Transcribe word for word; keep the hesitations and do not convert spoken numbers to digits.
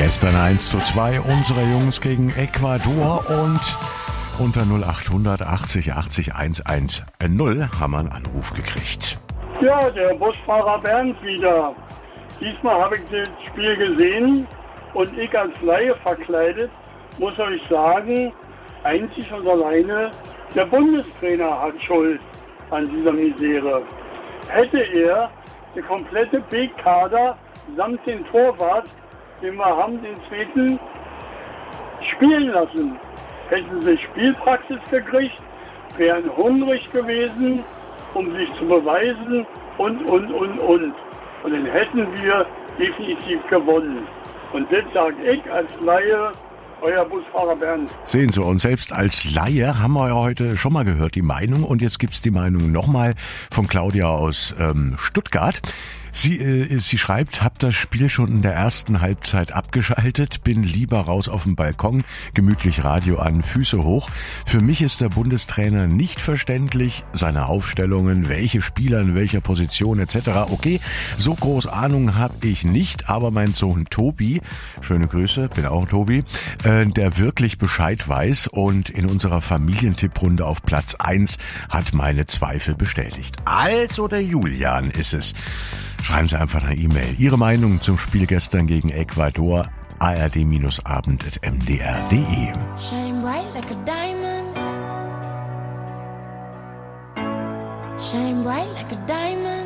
Gestern eins zu zwei unserer Jungs gegen Ecuador und unter null achthundert achtzig achtzig hundertzehn haben wir einen Anruf gekriegt. Ja, der Busfahrer Bernd wieder. Diesmal habe ich das Spiel gesehen und ich als Laie verkleidet, muss euch sagen, einzig und alleine der Bundestrainer hat Schuld an dieser Misere. Hätte er der komplette B-Kader samt den Torwart, den wir haben, den zweiten, spielen lassen, hätten sie Spielpraxis gekriegt, wären hungrig gewesen, um sich zu beweisen und, und, und, und. Und dann hätten wir definitiv gewonnen. Und das sage ich als Laie, euer Busfahrer Bernd. Sehen Sie, und selbst als Laie haben wir ja heute schon mal gehört, die Meinung. Und jetzt gibt's die Meinung nochmal von Claudia aus ähm, Stuttgart. Sie, äh, sie schreibt, hab das Spiel schon in der ersten Halbzeit abgeschaltet, bin lieber raus auf dem Balkon, gemütlich Radio an, Füße hoch. Für mich ist der Bundestrainer nicht verständlich, seine Aufstellungen, welche Spieler in welcher Position et cetera. Okay, so groß Ahnung habe ich nicht, aber mein Sohn Tobi, schöne Grüße, bin auch Tobi, äh, der wirklich Bescheid weiß und in unserer Familientipprunde auf Platz eins hat meine Zweifel bestätigt. Also der Julian ist es. Schreiben Sie einfach eine E-Mail. Ihre Meinung zum Spiel gestern gegen Ecuador, a r d abend at m d r punkt d e. Shine bright like a diamond. Shine bright like a diamond.